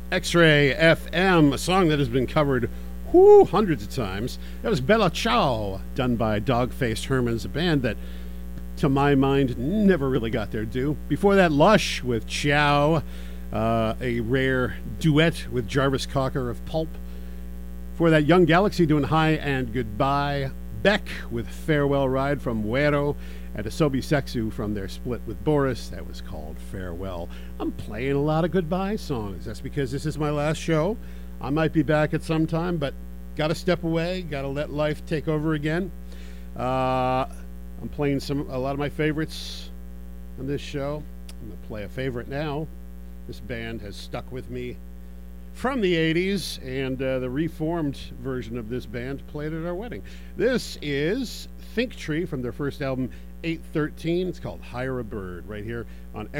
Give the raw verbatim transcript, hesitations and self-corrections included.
X-Ray F M, a song that has been covered whoo, hundreds of times. That was Bella Ciao, done by Dog-Faced Hermans, a band that, to my mind, never really got their due. Before that, Lush with Ciao, uh, a rare duet with Jarvis Cocker of Pulp. Before that, Young Galaxy doing Hi and Goodbye. Beck with Farewell Ride from Muero, and Asobi Sexu from their split with Boris. That was called Farewell. I'm playing a lot of goodbye songs. That's because this is my last show. I might be back at some time, but got to step away, got to let life take over again. Uh, I'm playing some a lot of my favorites on this show. I'm going to play a favorite now. This band has stuck with me from the eighties, and uh, the reformed version of this band played at our wedding. This is Think Tree from their first album, eight thirteen. It's called Hire a Bird, right here on